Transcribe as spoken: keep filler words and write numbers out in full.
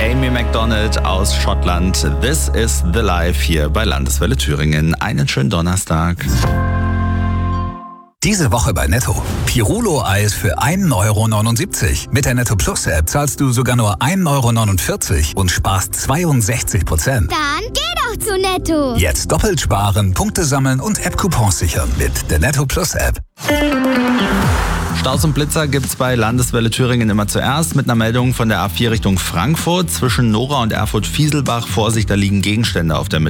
Amy Macdonald aus Schottland. This is the Life hier bei Landeswelle Thüringen. Einen schönen Donnerstag. Diese Woche bei Netto. Pirulo-Eis für ein Euro neunundsiebzig. Mit der Netto Plus App zahlst du sogar nur ein Euro neunundvierzig und sparst zweiundsechzig Prozent. Dann geh doch zu Netto. Jetzt doppelt sparen, Punkte sammeln und App-Coupons sichern mit der Netto Plus App. Staus und Blitzer gibt's bei Landeswelle Thüringen immer zuerst mit einer Meldung von der A vier Richtung Frankfurt. Zwischen Nora und Erfurt-Fieselbach. Vorsicht, da liegen Gegenstände auf der